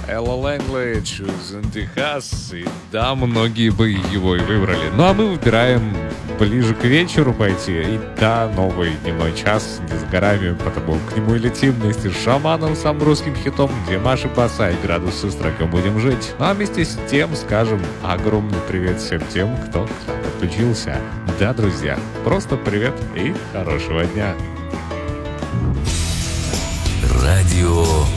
Hello Language in Texas. И да, многие бы его и выбрали. Ну а мы выбираем ближе к вечеру пойти. И да, новый дневной час не за горами, потому к нему и летим вместе с шаманом, самым русским хитом, где Маша Баса и градусы с треком будем жить. Ну а вместе с тем скажем огромный привет всем тем, кто к нам подключился. Да, друзья, просто привет и хорошего дня. Радио